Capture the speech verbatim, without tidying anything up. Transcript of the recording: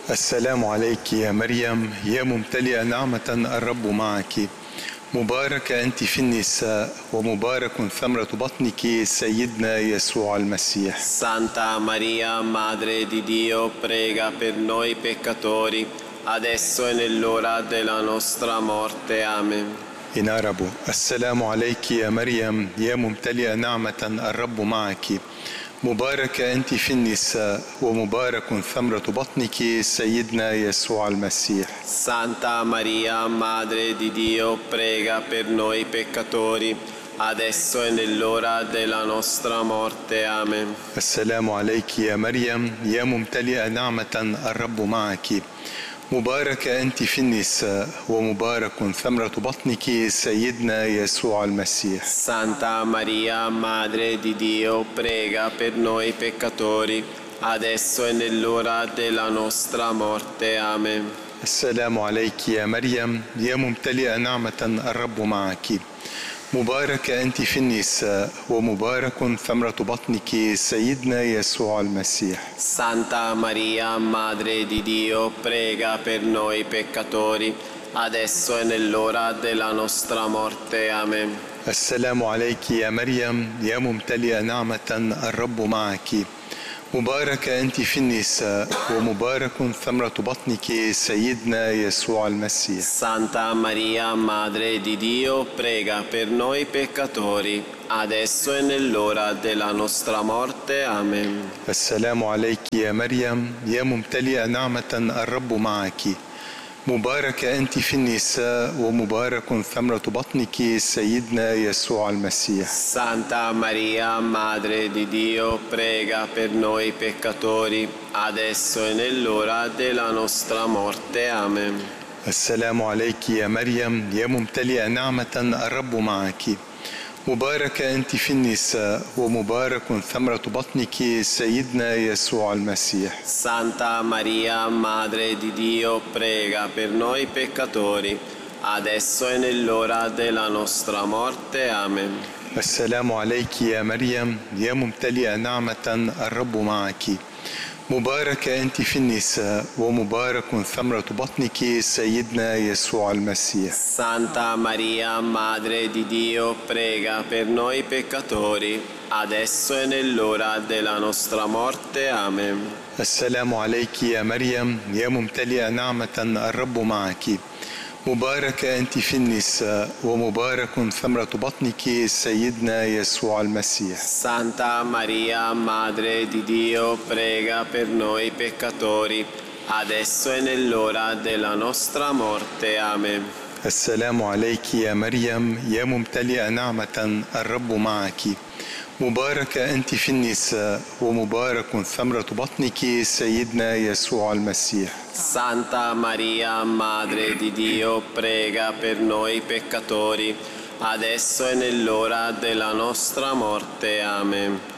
السلام عليك يا مريم، يا ممتلئة نعمة، الرب معك، مباركة أنت في النساء ومبارك ثمرة بطنك سيدنا يسوع المسيح. Santa Maria, Madre di Dio, prega per noi peccatori, adesso e nell'ora della nostra morte. Amen. إن عربوا. السلام عليك يا مريم، يا ممتلئة نعمة، الرب معك، مباركة أنت في النساء ومبارك ثمرة بطنك سيدنا يسوع المسيح. Santa Maria, Madre di Dio, prega per noi peccatori, adesso e nell'ora della nostra morte. Amen. السلام عليك يا مريم، يا ممتلئة نعمة، الرب معك، مباركة أنت في النساء ومبارك ثمرة بطنك سيدنا يسوع المسيح. Santa Maria, Madre di Dio, prega per noi peccatori, adesso e nell'ora della nostra morte. Amen. السلام عليك يا مريم، يا ممتلئة نعمة، الرب معك، مباركة أنت في النساء ومبارك ثمرة بطنك سيدنا يسوع المسيح. Santa Maria, Madre di Dio, prega per noi peccatori, adesso e nell'ora della nostra morte. Amen. السلام عليك يا مريم، يا ممتلئة نعمة، الرب معك، مباركة أنت في النساء ومبارك ثمرة بطنك سيدنا يسوع المسيح. Santa Maria, Madre di Dio, prega per noi peccatori, adesso e nell'ora della nostra morte. Amen. السلام عليك يا مريم، يا ممتلئة نعمة، الرب معك، مباركة أنت في النساء ومبارك ثمرة بطنك سيدنا يسوع المسيح. Santa Maria, Madre di Dio, prega per noi peccatori, adesso e nell'ora della nostra morte. Amen. السلام عليك يا مريم، يا ممتلئة نعمة، الرب معك، مباركة أنت في النساء ومبارك ثمرة بطنك سيدنا يسوع المسيح. Santa Maria, Madre di Dio, prega per noi peccatori, adesso e nell'ora della nostra morte. Amen. السلام عليك يا مريم، يا ممتلئة نعمة، الرب معك، مباركة أنت في النساء ومبارك ثمرة بطنك سيدنا يسوع المسيح. Santa Maria, Madre di Dio, prega per noi peccatori, adesso e nell'ora della nostra morte. Amen. السلام عليك يا مريم، يا ممتلئة نعمة، الرب معك، مباركة أنت في النساء ومبارك ثمرة بطنك سيدنا يسوع المسيح. Santa Maria, Madre di Dio, prega per noi peccatori, adesso e nell'ora della nostra morte. Amen. السلام عليك يا مريم، يا ممتلئة نعمة، الرب معك، مباركة أنت في النساء ومبارك ثمرة بطنك سيدنا يسوع المسيح. Santa Maria, Madre di Dio, prega per noi peccatori, adesso e nell'ora della nostra morte. Amen.